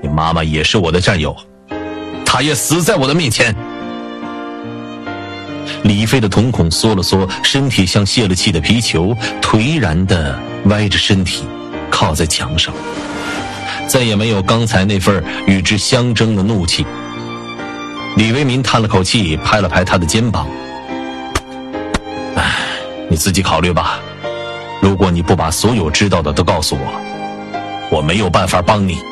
你妈妈也是我的战友，她也死在我的面前。李飞的瞳孔缩了缩，身体像泄了气的皮球，颓然地歪着身体靠在墙上，再也没有刚才那份与之相争的怒气。李维民叹了口气，拍了拍他的肩膀：你自己考虑吧，如果你不把所有知道的都告诉我，我没有办法帮你。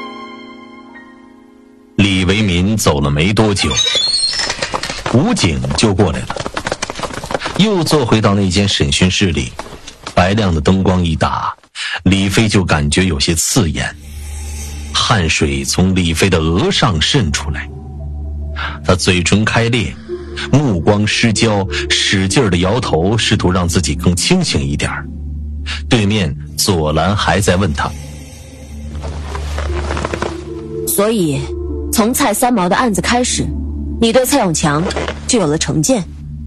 李维民走了没多久，武警就过来了，又坐回到那间审讯室里。白亮的灯光一打，李飞就感觉有些刺眼，汗水从李飞的额上渗出来。他嘴唇开裂，目光失焦，使劲地摇头，试图让自己更清醒一点。对面左兰还在问他： 所以从蔡三毛的案子开始，你对蔡永强就有了成见？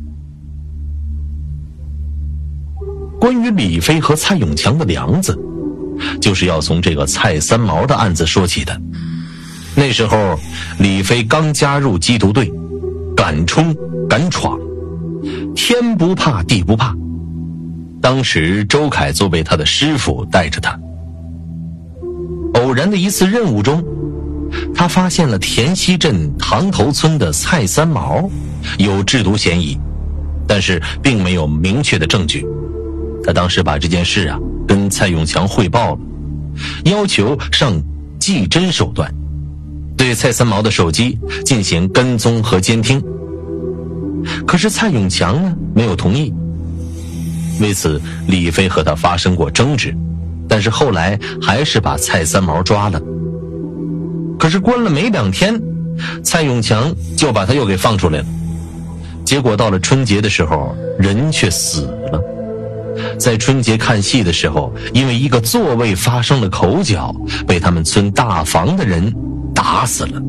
关于李飞和蔡永强的梁子，就是要从这个蔡三毛的案子说起的。那时候李飞刚加入缉毒队，敢冲敢闯，天不怕地不怕。当时周凯作为他的师傅带着他。偶然的一次任务中，他发现了田溪镇塘头村的蔡三毛有制毒嫌疑，但是并没有明确的证据。他当时把这件事跟蔡永强汇报了，要求上技侦手段，对蔡三毛的手机进行跟踪和监听。可是蔡永强没有同意。为此李飞和他发生过争执，但是后来还是把蔡三毛抓了。可是关了没2天，蔡永强就把他又给放出来了。结果到了春节的时候，人却死了。在春节看戏的时候，因为一个座位发生了口角，被他们村大房的人打死了。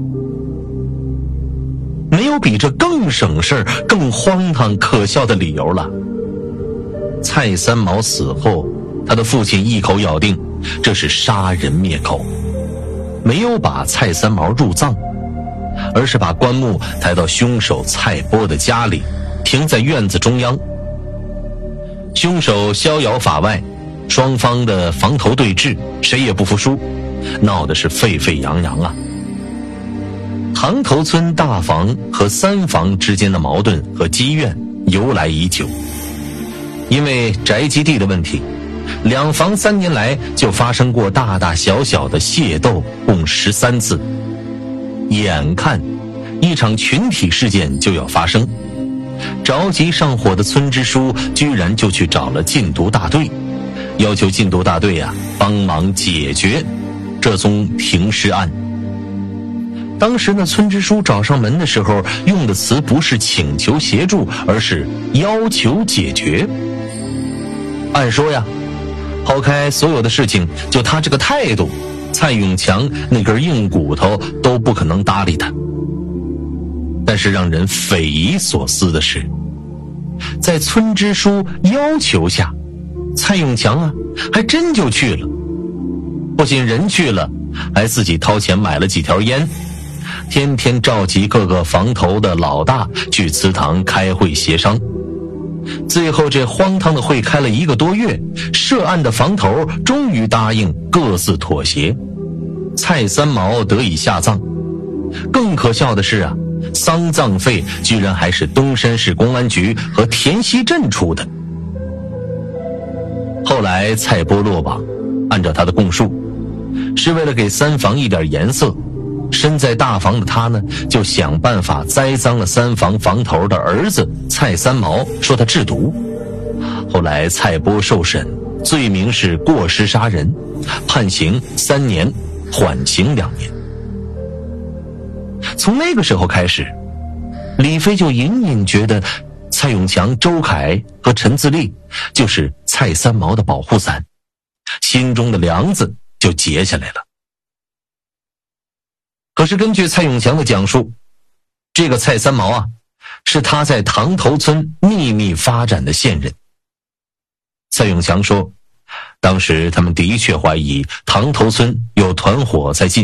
没有比这更省事更荒唐可笑的理由了。蔡三毛死后，他的父亲一口咬定这是杀人灭口，没有把蔡三毛入葬，而是把棺木抬到凶手蔡波的家里，停在院子中央。凶手逍遥法外，双方的房头对峙，谁也不服输，闹得是沸沸扬扬啊。塘头村大房和三房之间的矛盾和积怨由来已久，因为宅基地的问题，2房3年来就发生过大大小小的械斗，共13次。眼看一场群体事件就要发生，着急上火的村支书居然就去找了禁毒大队，要求禁毒大队帮忙解决这宗停尸案。当时村支书找上门的时候，用的词不是请求协助，而是要求解决。按说抛开所有的事情，就他这个态度，蔡永强那根硬骨头都不可能搭理他。但是让人匪夷所思的是，在村支书要求下，蔡永强还真就去了。不仅人去了，还自己掏钱买了几条烟，天天召集各个房头的老大去祠堂开会协商。最后这荒唐的会开了1个多月，涉案的房头终于答应各自妥协，蔡三毛得以下葬。更可笑的是丧葬费居然还是东山市公安局和田溪镇出的。后来蔡波落网，按照他的供述，是为了给三房一点颜色，身在大房的他就想办法栽赃了三房房头的儿子蔡三毛，说他制毒。后来蔡波受审，罪名是过失杀人，判刑3年，缓刑2年。从那个时候开始，李飞就隐隐觉得蔡永强、周凯和陈自立就是蔡三毛的保护伞，心中的梁子就结下来了。可是根据蔡永强的讲述，这个蔡三毛是他在塘头村秘密发展的线人。蔡永强说，当时他们的确怀疑塘头村有团伙在进